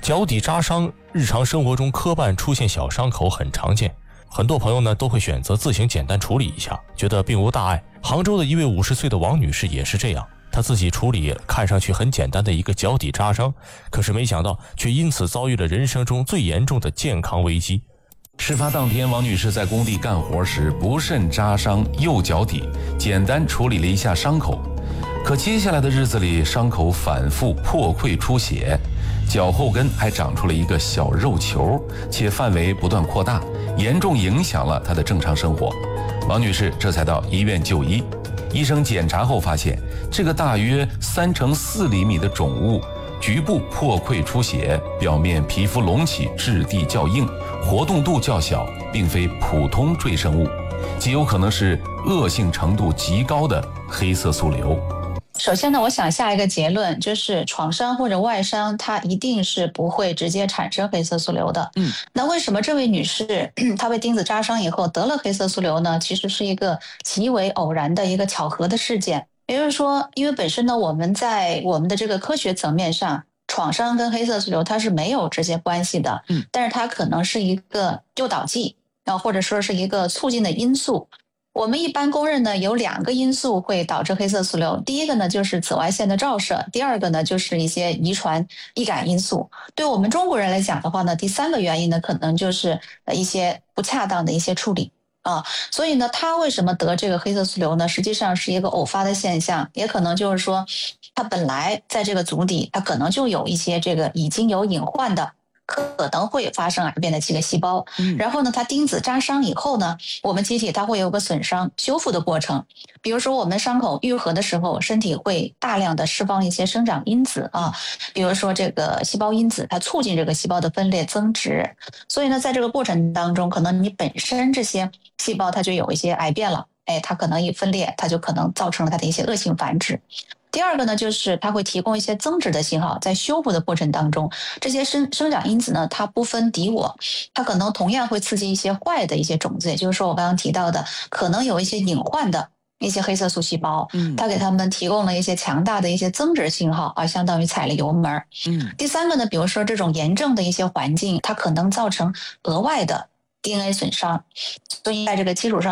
脚底扎伤，日常生活中磕绊出现小伤口很常见，很多朋友呢都会选择自行简单处理一下，觉得并无大碍。杭州的一位50岁的王女士也是这样，她自己处理看上去很简单的一个脚底扎伤，可是没想到却因此遭遇了人生中最严重的健康危机。 事发当天，王女士在工地干活时不慎扎伤右脚底，简单处理了一下伤口。可接下来的日子里，伤口反复破溃出血，脚后跟还长出了一个小肉球，且范围不断扩大，严重影响了她的正常生活。王女士这才到医院就医，医生检查后发现，这个大约3×4厘米的肿物局部破溃出血，表面皮肤隆起，质地较硬，活动度较小，并非普通赘生物，极有可能是恶性程度极高的黑色素瘤。 首先呢，我想下一个结论，就是创伤或者外伤，它一定是不会直接产生黑色素瘤的。那为什么这位女士她被钉子扎伤以后得了黑色素瘤呢？其实是一个极为偶然的一个巧合的事件。也就是说，因为本身呢，我们在我们的这个科学层面上，创伤跟黑色素瘤它是没有直接关系的，但是它可能是一个诱导剂，或者说是一个促进的因素。我们一般公认呢，有2个因素会导致黑色素瘤。第一个呢，就是紫外线的照射；第二个呢，就是一些遗传易感因素。对我们中国人来讲的话呢，第3个原因呢，可能就是一些不恰当的一些处理啊。所以呢，他为什么得这个黑色素瘤呢？实际上是一个偶发的现象，也可能就是说，他本来在这个足底，他可能就有一些这个已经有隐患的，可能会发生癌变的这个细胞，然后呢，它钉子扎伤以后呢，我们机体它会有个损伤修复的过程。比如说我们伤口愈合的时候，身体会大量的释放一些生长因子啊，比如说这个细胞因子，它促进这个细胞的分裂增殖。所以呢，在这个过程当中，可能你本身这些细胞它就有一些癌变了，它可能一分裂，它就可能造成了它的一些恶性繁殖。第二个呢，就是它会提供一些增殖的信号，在修复的过程当中，这些生长因子呢，它不分敌我，它可能同样会刺激一些坏的一些种子，也就是说我刚刚提到的，可能有一些隐患的一些黑色素细胞，它给他们提供了一些强大的一些增殖信号啊，相当于踩了油门。第3个呢，比如说这种炎症的一些环境，它可能造成额外的 DNA 损伤，所以在这个基础上